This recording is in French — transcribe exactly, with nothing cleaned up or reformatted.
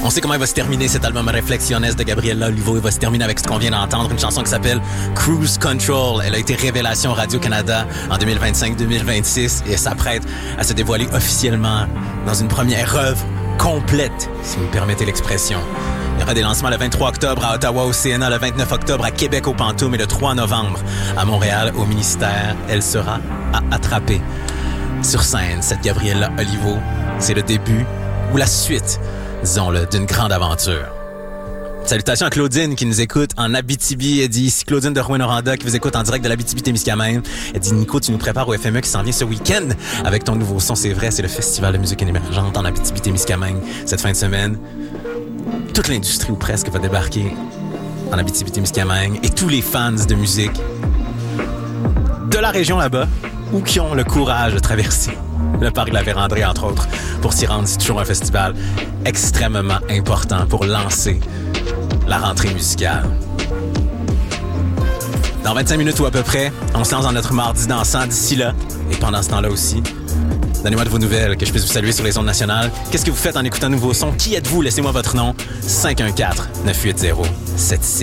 On sait comment il va se terminer cet album Reflexiones de Gabriela Olivo. Il va se terminer avec ce qu'on vient d'entendre, une chanson qui s'appelle Cruise Control. Elle a été révélation Radio-Canada en deux mille vingt-cinq deux mille vingt-six et s'apprête à se dévoiler officiellement dans une première œuvre complète, si vous me permettez l'expression. Il y aura des lancements le vingt-trois octobre à Ottawa au C N A, le vingt-neuf octobre à Québec au Pantoum et le trois novembre à Montréal au Ministère. Elle sera à attraper. Sur scène, cette Gabriela Olivo, c'est le début ou la suite, disons-le, d'une grande aventure. Salutations à Claudine qui nous écoute en Abitibi. Elle dit ici Claudine de Rouyn-Noranda qui vous écoute en direct de l'Abitibi-Témiscamingue. Elle dit Nico, tu nous prépares au F M E qui s'en vient ce week-end avec ton nouveau son. C'est vrai, c'est le Festival de musique émergente en Abitibi-Témiscamingue cette fin de semaine. Toute l'industrie ou presque va débarquer en Abitibi-Témiscamingue et tous les fans de musique de la région là-bas ou qui ont le courage de traverser le parc de la Vérandrée, entre autres, pour s'y rendre. C'est toujours un festival extrêmement important pour lancer la rentrée musicale. Dans vingt-cinq minutes ou à peu près, on se lance dans notre mardi dansant d'ici là. Et pendant ce temps-là aussi, donnez-moi de vos nouvelles, que je puisse vous saluer sur les ondes nationales. Qu'est-ce que vous faites en écoutant un nouveau son? Qui êtes-vous? Laissez-moi votre nom. cinq un quatre neuf huit zéro sept six